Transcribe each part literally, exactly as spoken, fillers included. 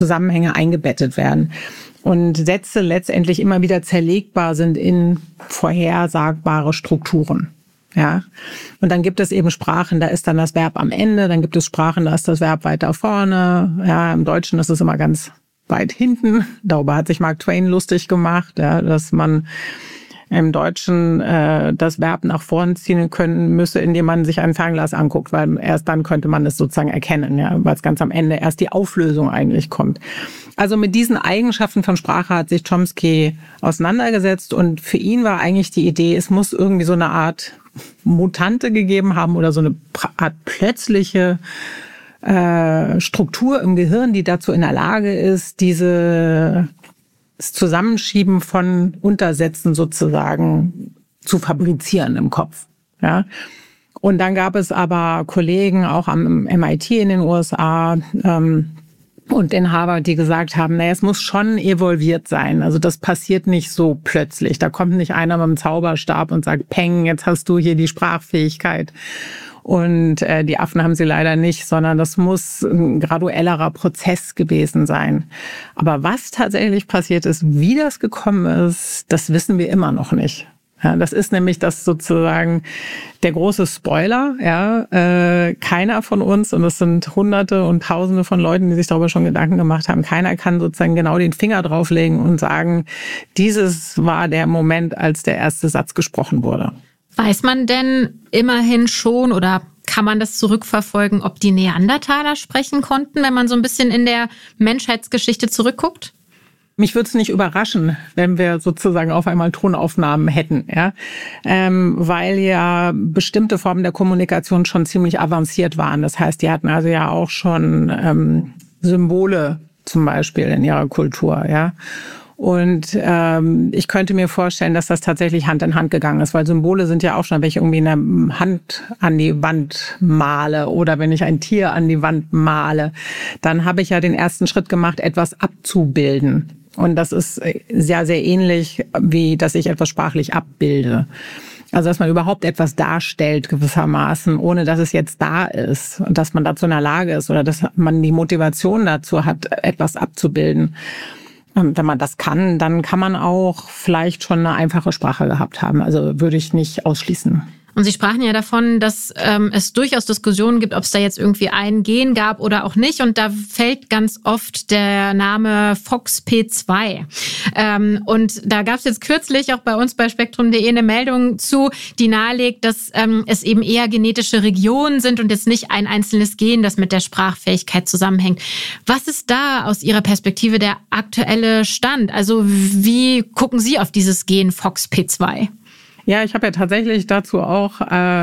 Zusammenhänge eingebettet werden. Und Sätze letztendlich immer wieder zerlegbar sind in vorhersagbare Strukturen. Ja. Und dann gibt es eben Sprachen, da ist dann das Verb am Ende, dann gibt es Sprachen, da ist das Verb weiter vorne. Ja, im Deutschen ist es immer ganz weit hinten. Darüber hat sich Mark Twain lustig gemacht, ja, dass man im Deutschen äh, das Verb nach vorn ziehen können müsse, indem man sich ein Fernglas anguckt, weil erst dann könnte man es sozusagen erkennen, ja, weil es ganz am Ende erst die Auflösung eigentlich kommt. Also mit diesen Eigenschaften von Sprache hat sich Chomsky auseinandergesetzt und für ihn war eigentlich die Idee, es muss irgendwie so eine Art Mutante gegeben haben oder so eine Art plötzliche äh, Struktur im Gehirn, die dazu in der Lage ist, diese das Zusammenschieben von Untersätzen sozusagen zu fabrizieren im Kopf. Ja. Und dann gab es aber Kollegen auch am M I T in den U S A ähm, und in Harvard, die gesagt haben, naja, es muss schon evolviert sein. Also das passiert nicht so plötzlich. Da kommt nicht einer mit dem Zauberstab und sagt, Peng, jetzt hast du hier die Sprachfähigkeit. Und äh, die Affen haben sie leider nicht, sondern das muss ein graduellerer Prozess gewesen sein. Aber was tatsächlich passiert ist, wie das gekommen ist, das wissen wir immer noch nicht. Ja, das ist nämlich das sozusagen der große Spoiler. Ja, äh, keiner von uns, und es sind Hunderte und Tausende von Leuten, die sich darüber schon Gedanken gemacht haben, keiner kann sozusagen genau den Finger drauflegen und sagen, dieses war der Moment, als der erste Satz gesprochen wurde. Weiß man denn immerhin schon oder kann man das zurückverfolgen, ob die Neandertaler sprechen konnten, wenn man so ein bisschen in der Menschheitsgeschichte zurückguckt? Mich würde es nicht überraschen, wenn wir sozusagen auf einmal Tonaufnahmen hätten, ja, ähm, weil ja bestimmte Formen der Kommunikation schon ziemlich avanciert waren. Das heißt, die hatten also ja auch schon ähm, Symbole zum Beispiel in ihrer Kultur, ja. Und ähm, ich könnte mir vorstellen, dass das tatsächlich Hand in Hand gegangen ist, weil Symbole sind ja auch schon, wenn ich irgendwie eine Hand an die Wand male oder wenn ich ein Tier an die Wand male, dann habe ich ja den ersten Schritt gemacht, etwas abzubilden. Und das ist sehr, sehr ähnlich, wie dass ich etwas sprachlich abbilde. Also dass man überhaupt etwas darstellt gewissermaßen, ohne dass es jetzt da ist und dass man dazu in der Lage ist oder dass man die Motivation dazu hat, etwas abzubilden. Und wenn man das kann, dann kann man auch vielleicht schon eine einfache Sprache gehabt haben. Also würde ich nicht ausschließen. Und Sie sprachen ja davon, dass ähm, es durchaus Diskussionen gibt, ob es da jetzt irgendwie ein Gen gab oder auch nicht. Und da fällt ganz oft der Name F O X P zwei. Ähm, und da gab es jetzt kürzlich auch bei uns bei spektrum punkt de eine Meldung zu, die nahelegt, dass ähm, es eben eher genetische Regionen sind und jetzt nicht ein einzelnes Gen, das mit der Sprachfähigkeit zusammenhängt. Was ist da aus Ihrer Perspektive der aktuelle Stand? Also wie gucken Sie auf dieses Gen F O X P zwei? Ja, ich habe ja tatsächlich dazu auch,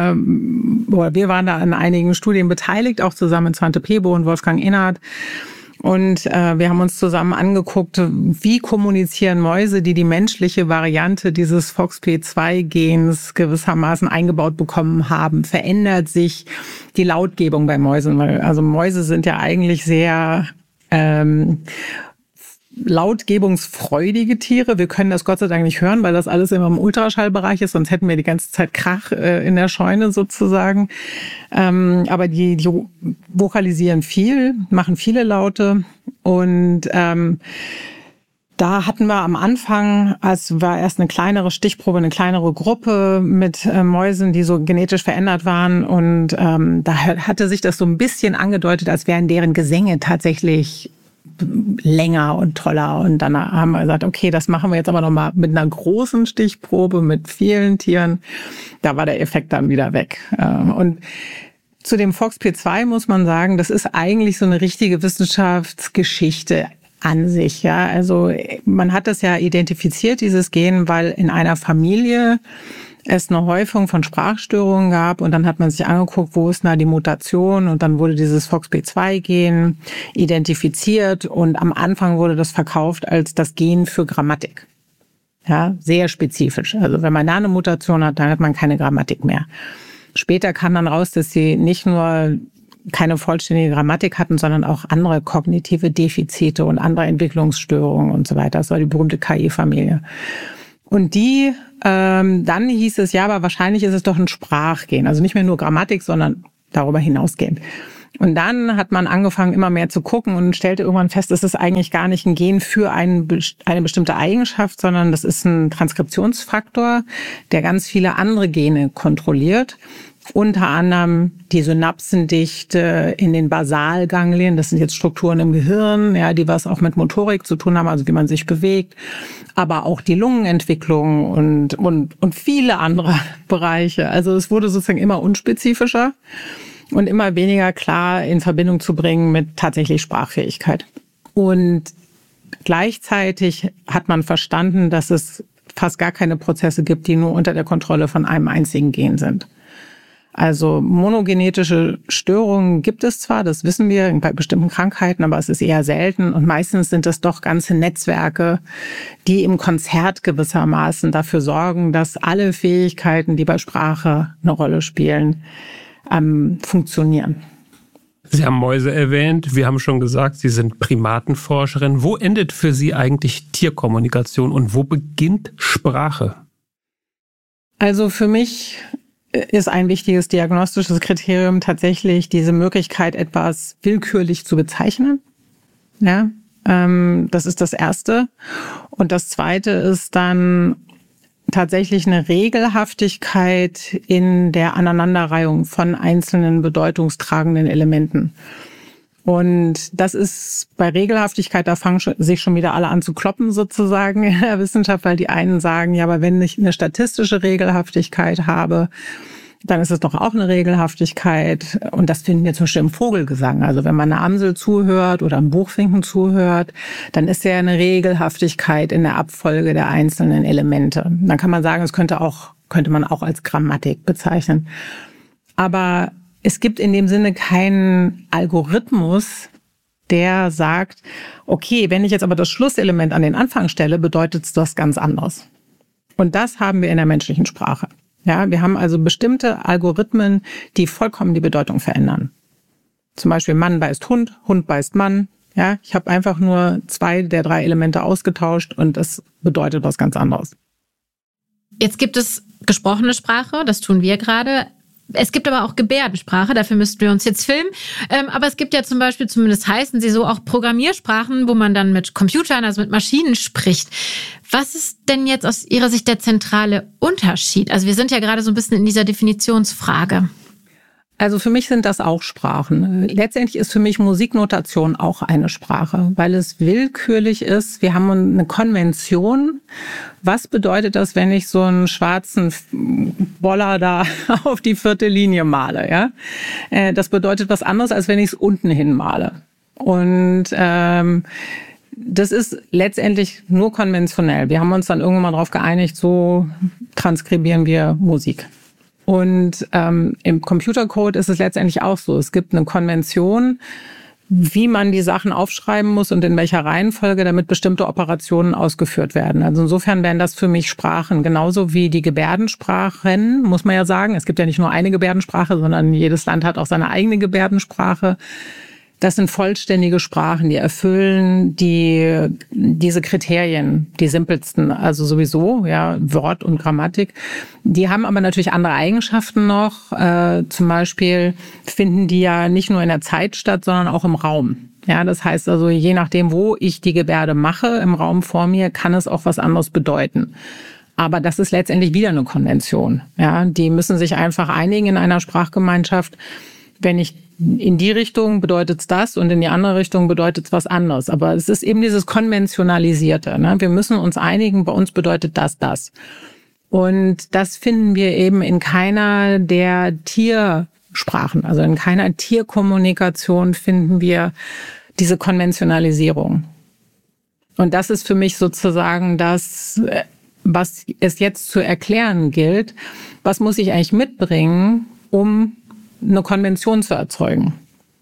ähm, wir waren da an einigen Studien beteiligt, auch zusammen mit Svante Pääbo und Wolfgang Innert. Und äh, wir haben uns zusammen angeguckt, wie kommunizieren Mäuse, die die menschliche Variante dieses F O X P zwei Gens gewissermaßen eingebaut bekommen haben. Verändert sich die Lautgebung bei Mäusen? Weil, also Mäuse sind ja eigentlich sehr ähm, lautgebungsfreudige Tiere. Wir können das Gott sei Dank nicht hören, weil das alles immer im Ultraschallbereich ist, sonst hätten wir die ganze Zeit Krach äh, in der Scheune sozusagen. Ähm, aber die, die vokalisieren viel, machen viele Laute und ähm, da hatten wir am Anfang, als war erst eine kleinere Stichprobe, eine kleinere Gruppe mit äh, Mäusen, die so genetisch verändert waren und ähm, da hatte sich das so ein bisschen angedeutet, als wären deren Gesänge tatsächlich länger und toller. Und dann haben wir gesagt, okay, das machen wir jetzt aber nochmal mit einer großen Stichprobe, mit vielen Tieren. Da war der Effekt dann wieder weg. Und zu dem F O X P zwei muss man sagen, das ist eigentlich so eine richtige Wissenschaftsgeschichte an sich. Ja, also man hat das ja identifiziert, dieses Gen, weil in einer Familie es eine Häufung von Sprachstörungen gab und dann hat man sich angeguckt, wo ist da die Mutation und dann wurde dieses F O X P zwei Gen identifiziert und am Anfang wurde das verkauft als das Gen für Grammatik. Ja, sehr spezifisch. Also wenn man da eine Mutation hat, dann hat man keine Grammatik mehr. Später kam dann raus, dass sie nicht nur keine vollständige Grammatik hatten, sondern auch andere kognitive Defizite und andere Entwicklungsstörungen und so weiter. Das war die berühmte K I-Familie. Und die, ähm, dann hieß es, ja, aber wahrscheinlich ist es doch ein Sprachgen. Also nicht mehr nur Grammatik, sondern darüber hinausgehend. Und dann hat man angefangen, immer mehr zu gucken und stellte irgendwann fest, es ist eigentlich gar nicht ein Gen für ein, eine bestimmte Eigenschaft, sondern das ist ein Transkriptionsfaktor, der ganz viele andere Gene kontrolliert. Unter anderem die Synapsendichte in den Basalganglien, das sind jetzt Strukturen im Gehirn, ja, die was auch mit Motorik zu tun haben, also wie man sich bewegt, aber auch die Lungenentwicklung und, und, und viele andere Bereiche. Also es wurde sozusagen immer unspezifischer und immer weniger klar in Verbindung zu bringen mit tatsächlich Sprachfähigkeit. Und gleichzeitig hat man verstanden, dass es fast gar keine Prozesse gibt, die nur unter der Kontrolle von einem einzigen Gen sind. Also monogenetische Störungen gibt es zwar, das wissen wir bei bestimmten Krankheiten, aber es ist eher selten und meistens sind es doch ganze Netzwerke, die im Konzert gewissermaßen dafür sorgen, dass alle Fähigkeiten, die bei Sprache eine Rolle spielen, ähm, funktionieren. Sie haben Mäuse erwähnt, wir haben schon gesagt, Sie sind Primatenforscherin. Wo endet für Sie eigentlich Tierkommunikation und wo beginnt Sprache? Also für mich ist ein wichtiges diagnostisches Kriterium tatsächlich diese Möglichkeit, etwas willkürlich zu bezeichnen. Ja, ähm, das ist das Erste. Und das Zweite ist dann tatsächlich eine Regelhaftigkeit in der Aneinanderreihung von einzelnen bedeutungstragenden Elementen. Und das ist bei Regelhaftigkeit, da fangen sich schon wieder alle an zu kloppen sozusagen in der Wissenschaft, weil die einen sagen, ja, aber wenn ich eine statistische Regelhaftigkeit habe, dann ist es doch auch eine Regelhaftigkeit. Und das finden wir zum Beispiel im Vogelgesang. Also wenn man einer Amsel zuhört oder einem Buchfinken zuhört, dann ist ja eine Regelhaftigkeit in der Abfolge der einzelnen Elemente. Dann kann man sagen, es könnte auch, könnte man auch als Grammatik bezeichnen. Aber es gibt in dem Sinne keinen Algorithmus, der sagt, okay, wenn ich jetzt aber das Schlusselement an den Anfang stelle, bedeutet es was ganz anderes. Und das haben wir in der menschlichen Sprache. Ja, wir haben also bestimmte Algorithmen, die vollkommen die Bedeutung verändern. Zum Beispiel Mann beißt Hund, Hund beißt Mann. Ja, ich habe einfach nur zwei der drei Elemente ausgetauscht und das bedeutet was ganz anderes. Jetzt gibt es gesprochene Sprache, das tun wir gerade. Es gibt aber auch Gebärdensprache, dafür müssten wir uns jetzt filmen. Ähm, aber es gibt ja zum Beispiel, zumindest heißen sie so, auch Programmiersprachen, wo man dann mit Computern, also mit Maschinen spricht. Was ist denn jetzt aus Ihrer Sicht der zentrale Unterschied? Also wir sind ja gerade so ein bisschen in dieser Definitionsfrage. Also für mich sind das auch Sprachen. Letztendlich ist für mich Musiknotation auch eine Sprache, weil es willkürlich ist. Wir haben eine Konvention. Was bedeutet das, wenn ich so einen schwarzen Boller da auf die vierte Linie male? Ja, das bedeutet was anderes, als wenn ich es unten hin male. Und ähm, das ist letztendlich nur konventionell. Wir haben uns dann irgendwann mal darauf geeinigt, so transkribieren wir Musik. Und ähm, im Computercode ist es letztendlich auch so. Es gibt eine Konvention, wie man die Sachen aufschreiben muss und in welcher Reihenfolge, damit bestimmte Operationen ausgeführt werden. Also insofern wären das für mich Sprachen, genauso wie die Gebärdensprachen, muss man ja sagen. Es gibt ja nicht nur eine Gebärdensprache, sondern jedes Land hat auch seine eigene Gebärdensprache. Das sind vollständige Sprachen, die erfüllen die, diese Kriterien, die simpelsten, also sowieso, ja, Wort und Grammatik. Die haben aber natürlich andere Eigenschaften noch. Äh, zum Beispiel finden die ja nicht nur in der Zeit statt, sondern auch im Raum. Ja, das heißt also, je nachdem, wo ich die Gebärde mache im Raum vor mir, kann es auch was anderes bedeuten. Aber das ist letztendlich wieder eine Konvention. Ja, die müssen sich einfach einigen in einer Sprachgemeinschaft. Wenn ich in die Richtung bedeutet es das und in die andere Richtung bedeutet es was anderes. Aber es ist eben dieses Konventionalisierte. Ne? Wir müssen uns einigen, bei uns bedeutet das, das. Und das finden wir eben in keiner der Tiersprachen, also in keiner Tierkommunikation finden wir diese Konventionalisierung. Und das ist für mich sozusagen das, was es jetzt zu erklären gilt. Was muss ich eigentlich mitbringen, um eine Konvention zu erzeugen?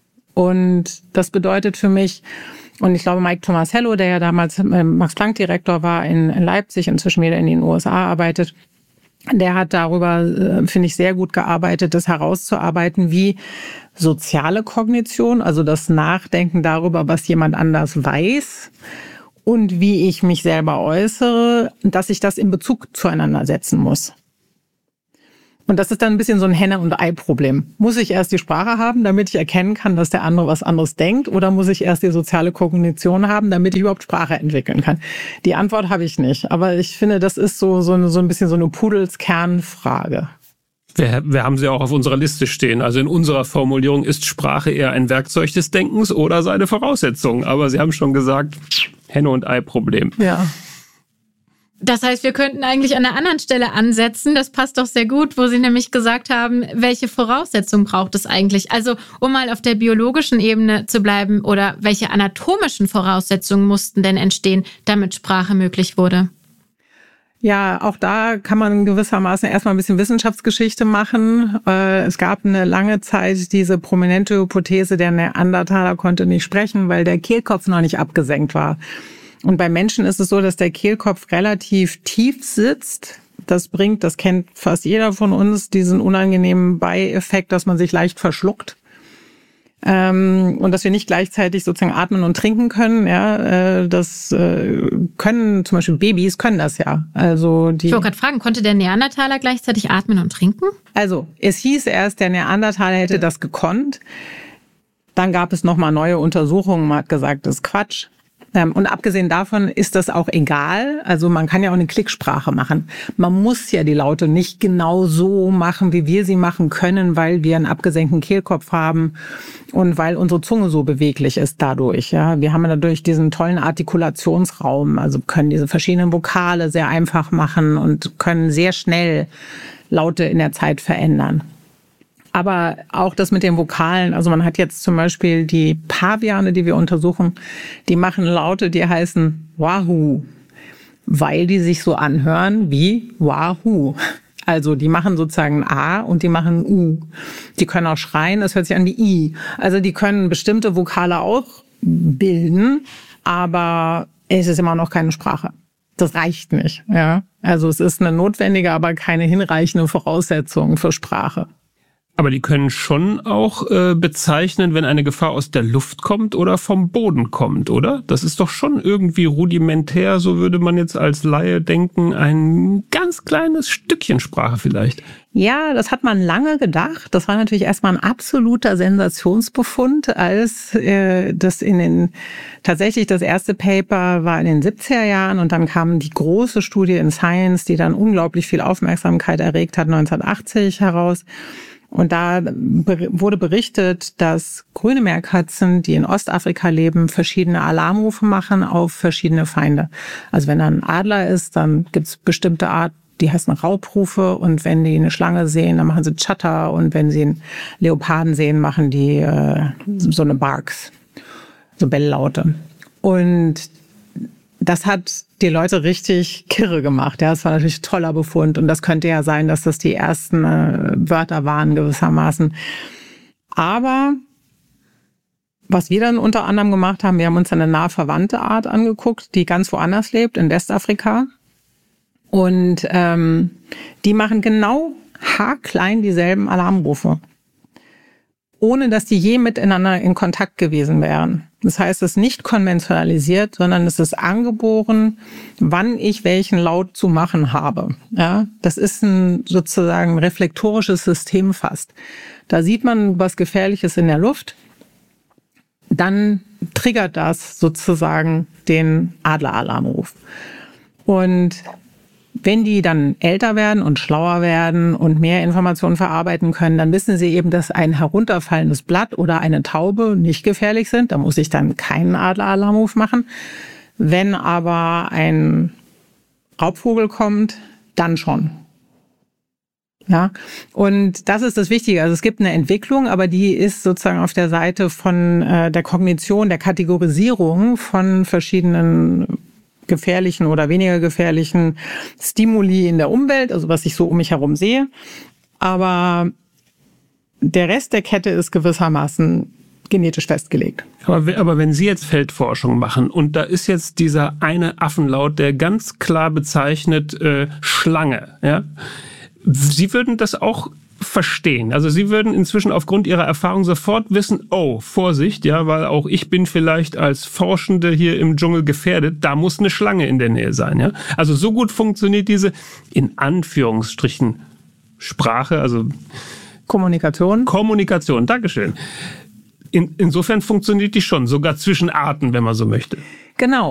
Und das bedeutet für mich, und ich glaube, Mike Tomasello, der ja damals Max-Planck-Direktor war in, in Leipzig, inzwischen wieder in den U S A arbeitet, der hat darüber, finde ich, sehr gut gearbeitet, das herauszuarbeiten, wie soziale Kognition, also das Nachdenken darüber, was jemand anders weiß und wie ich mich selber äußere, dass ich das in Bezug zueinander setzen muss. Und das ist dann ein bisschen so ein Henne- und Ei-Problem. Muss ich erst die Sprache haben, damit ich erkennen kann, dass der andere was anderes denkt? Oder muss ich erst die soziale Kognition haben, damit ich überhaupt Sprache entwickeln kann? Die Antwort habe ich nicht. Aber ich finde, das ist so, so, eine, so ein bisschen so eine Pudelskernfrage. Wir, wir haben sie auch auf unserer Liste stehen. Also in unserer Formulierung ist Sprache eher ein Werkzeug des Denkens oder seine Voraussetzung. Aber Sie haben schon gesagt, Henne- und Ei-Problem. Ja. Das heißt, wir könnten eigentlich an einer anderen Stelle ansetzen. Das passt doch sehr gut, wo Sie nämlich gesagt haben, welche Voraussetzungen braucht es eigentlich? Also, um mal auf der biologischen Ebene zu bleiben, oder welche anatomischen Voraussetzungen mussten denn entstehen, damit Sprache möglich wurde? Ja, auch da kann man gewissermaßen erstmal ein bisschen Wissenschaftsgeschichte machen. Es gab eine lange Zeit diese prominente Hypothese, der Neandertaler konnte nicht sprechen, weil der Kehlkopf noch nicht abgesenkt war. Und bei Menschen ist es so, dass der Kehlkopf relativ tief sitzt. Das bringt, das kennt fast jeder von uns, diesen unangenehmen Beieffekt, dass man sich leicht verschluckt. Ähm, und dass wir nicht gleichzeitig sozusagen atmen und trinken können. Ja, äh, das äh, können zum Beispiel Babys können das ja. Also die. Ich wollte gerade fragen, konnte der Neandertaler gleichzeitig atmen und trinken? Also es hieß erst, der Neandertaler hätte das gekonnt. Dann gab es nochmal neue Untersuchungen. Man hat gesagt, das ist Quatsch. Und abgesehen davon ist das auch egal. Also man kann ja auch eine Klicksprache machen. Man muss ja die Laute nicht genau so machen, wie wir sie machen können, weil wir einen abgesenkten Kehlkopf haben und weil unsere Zunge so beweglich ist dadurch. Ja, wir haben dadurch diesen tollen Artikulationsraum, also können diese verschiedenen Vokale sehr einfach machen und können sehr schnell Laute in der Zeit verändern. Aber auch das mit den Vokalen, also man hat jetzt zum Beispiel die Paviane, die wir untersuchen, die machen Laute, die heißen Wahoo, weil die sich so anhören wie Wahoo. Also die machen sozusagen ein A und die machen ein U. Die können auch schreien, das hört sich an wie I. Also die können bestimmte Vokale auch bilden, aber es ist immer noch keine Sprache. Das reicht nicht. Ja? Also es ist eine notwendige, aber keine hinreichende Voraussetzung für Sprache. Aber die können schon auch äh, bezeichnen, wenn eine Gefahr aus der Luft kommt oder vom Boden kommt, oder? Das ist doch schon irgendwie rudimentär, so würde man jetzt als Laie denken, ein ganz kleines Stückchen Sprache vielleicht. Ja, das hat man lange gedacht. Das war natürlich erstmal ein absoluter Sensationsbefund, als äh, das in den, tatsächlich das erste Paper war in den siebziger Jahren und dann kam die große Studie in Science, die dann unglaublich viel Aufmerksamkeit erregt hat, neunzehnhundertachtzig heraus. Und da wurde berichtet, dass grüne Meerkatzen, die in Ostafrika leben, verschiedene Alarmrufe machen auf verschiedene Feinde. Also wenn da ein Adler ist, dann gibt's bestimmte Art, die heißen Raubrufe. Und wenn die eine Schlange sehen, dann machen sie Chatter. Und wenn sie einen Leoparden sehen, machen die äh, so eine Barks, so Belllaute. Und das hat die Leute richtig kirre gemacht. Ja, das war natürlich ein toller Befund. Und das könnte ja sein, dass das die ersten äh, Wörter waren gewissermaßen. Aber was wir dann unter anderem gemacht haben, wir haben uns eine nah verwandte Art angeguckt, die ganz woanders lebt, in Westafrika. Und ähm, die machen genau haarklein dieselben Alarmrufe, ohne dass die je miteinander in Kontakt gewesen wären. Das heißt, es ist nicht konventionalisiert, sondern es ist angeboren, wann ich welchen Laut zu machen habe. Ja, das ist ein sozusagen reflektorisches System fast. Da sieht man was Gefährliches in der Luft, dann triggert das sozusagen den Adleralarmruf. Und wenn die dann älter werden und schlauer werden und mehr Informationen verarbeiten können, dann wissen sie eben, dass ein herunterfallendes Blatt oder eine Taube nicht gefährlich sind. Da muss ich dann keinen Adleralarmruf machen. Wenn aber ein Raubvogel kommt, dann schon. Ja, und das ist das Wichtige. Also es gibt eine Entwicklung, aber die ist sozusagen auf der Seite von äh, der Kognition, der Kategorisierung von verschiedenen gefährlichen oder weniger gefährlichen Stimuli in der Umwelt, also was ich so um mich herum sehe. Aber der Rest der Kette ist gewissermaßen genetisch festgelegt. Aber, aber wenn Sie jetzt Feldforschung machen und da ist jetzt dieser eine Affenlaut, der ganz klar bezeichnet äh, Schlange, ja? Sie würden das auch verstehen. Also Sie würden inzwischen aufgrund Ihrer Erfahrung sofort wissen, oh, Vorsicht, ja, weil auch ich bin vielleicht als Forschende hier im Dschungel gefährdet, da muss eine Schlange in der Nähe sein, ja. Also so gut funktioniert diese, in Anführungsstrichen, Sprache, also Kommunikation. Kommunikation, Dankeschön. In, insofern funktioniert die schon, sogar zwischen Arten, wenn man so möchte. Genau.